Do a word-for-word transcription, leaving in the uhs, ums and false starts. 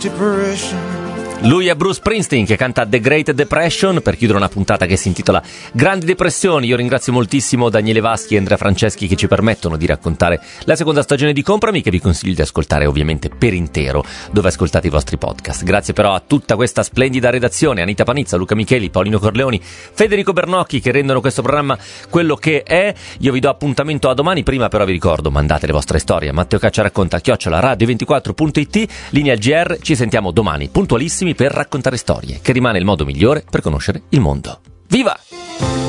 depression. Lui è Bruce Springsteen che canta The Great Depression per chiudere una puntata che si intitola Grandi Depressioni. Io ringrazio moltissimo Daniele Vaschi e Andrea Franceschi che ci permettono di raccontare la seconda stagione di Comprami, che vi consiglio di ascoltare ovviamente per intero dove ascoltate i vostri podcast. Grazie però a tutta questa splendida redazione, Anita Panizza, Luca Micheli, Paolino Corleoni, Federico Bernocchi, che rendono questo programma quello che è. Io vi do appuntamento a domani. Prima però vi ricordo, mandate le vostre storie a Matteo Caccia Racconta chiocciola radio ventiquattro punto it, linea G R. Ci sentiamo domani puntualissimi per raccontare storie, che rimane il modo migliore per conoscere il mondo. Viva!